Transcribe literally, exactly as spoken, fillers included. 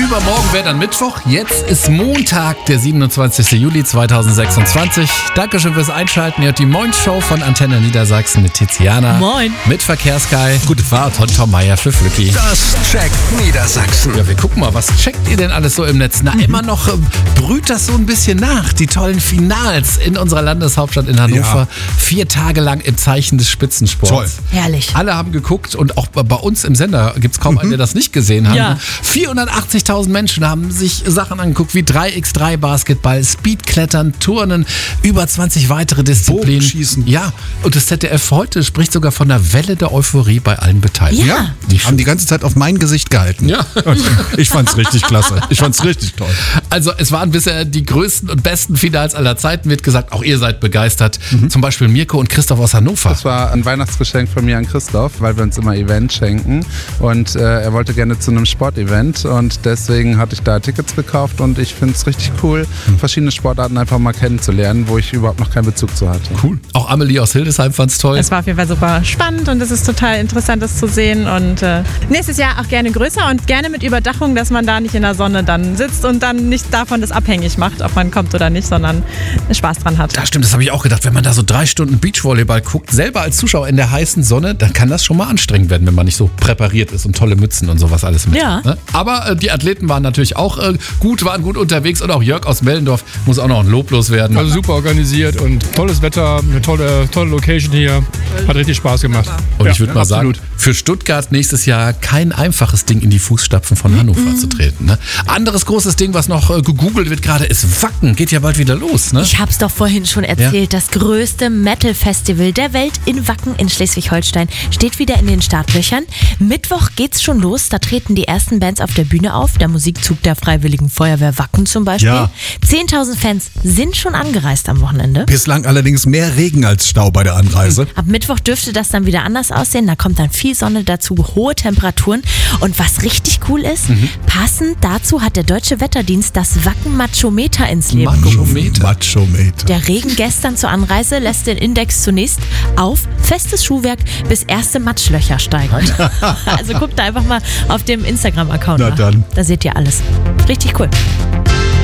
Übermorgen wäre dann Mittwoch. Jetzt ist Montag, der siebenundzwanzigster Juli zweitausendsechsundzwanzig. Dankeschön fürs Einschalten. Ihr hört die Moin-Show von Antenne Niedersachsen mit Tiziana. Moin. Mit Verkehrsguy. Gute Fahrt von Tom Meyer für Flücki. Das checkt Niedersachsen. Ja, wir gucken mal, was checkt ihr denn alles so im Netz? Na, immer noch äh, brüht das so ein bisschen nach. Die tollen Finals in unserer Landeshauptstadt in Hannover. Ja. Vier Tage lang im Zeichen des Spitzensports. Toll. Herrlich. Alle haben geguckt und auch bei uns im Sender gibt es kaum einen, der das nicht gesehen hat. Ja. vierhundertachtzigtausend Menschen haben sich Sachen angeguckt wie drei gegen drei Basketball, Speedklettern, Turnen, über zwanzig weitere Disziplinen. Bogenschießen. Ja, und das Z D F heute spricht sogar von einer Welle der Euphorie bei allen Beteiligten. Ja. Die haben die ganze Zeit auf mein Gesicht gehalten. Ja. Und ich fand's richtig klasse. Ich fand's richtig toll. Also es waren bisher die größten und besten Finals aller Zeiten, wird gesagt. Auch ihr seid begeistert. Mhm. Zum Beispiel Mirko und Christoph aus Hannover. Das war ein Weihnachtsgeschenk von mir an Christoph, weil wir uns immer Events schenken. Und äh, er wollte gerne zu einem Sportevent und deswegen hatte ich da Tickets gekauft und ich finde es richtig cool, mhm. verschiedene Sportarten einfach mal kennenzulernen, wo ich überhaupt noch keinen Bezug zu hatte. Cool. Auch Amelie aus Hildesheim fand es toll. Es war auf jeden Fall super spannend und es ist total interessant, das zu sehen. Und äh, nächstes Jahr auch gerne größer und gerne mit Überdachung, dass man da nicht in der Sonne dann sitzt und dann nicht davon das abhängig macht, ob man kommt oder nicht, sondern Spaß dran hat. Das stimmt, das habe ich auch gedacht. Wenn man da so drei Stunden Beachvolleyball guckt, selber als Zuschauer in der heißen Sonne, dann kann das schon mal anstrengend werden, wenn man nicht so präpariert ist und tolle Mützen und sowas alles mit. Ja. Ne? Aber äh, die Athleten waren natürlich auch äh, gut, waren gut unterwegs und auch Jörg aus Mellendorf muss auch noch ein Lob loswerden. Also super organisiert und tolles Wetter, eine tolle, tolle Location hier. Hat richtig Spaß gemacht. Und ja, ich würde mal absolut. sagen, für Stuttgart nächstes Jahr kein einfaches Ding in die Fußstapfen von Hannover mhm. zu treten. Ne? Anderes großes Ding, was noch äh, gegoogelt wird gerade, ist Wacken. Geht ja bald wieder los. Ne? Ich hab's doch vorhin schon erzählt. Ja. Das größte Metal-Festival der Welt in Wacken in Schleswig-Holstein steht wieder in den Startlöchern. Mittwoch geht's schon los. Da treten die ersten Bands auf der Bühne auf. Der Musikzug der Freiwilligen Feuerwehr Wacken zum Beispiel. Ja. zehntausend Fans sind schon angereist am Wochenende. Bislang allerdings mehr Regen als Stau bei der Anreise. Ab Mittwoch dürfte das dann wieder anders aussehen. Da kommt dann viel Sonne dazu, hohe Temperaturen. Und was richtig cool ist, mhm. passend dazu hat der Deutsche Wetterdienst das Wacken-Machometer ins Leben gerufen. Machometer. Machometer. Der Regen gestern zur Anreise lässt den Index zunächst auf festes Schuhwerk bis erste Matschlöcher steigen. Also guckt da einfach mal auf dem Instagram-Account Na nach. dann. Da seht ihr alles. Richtig cool.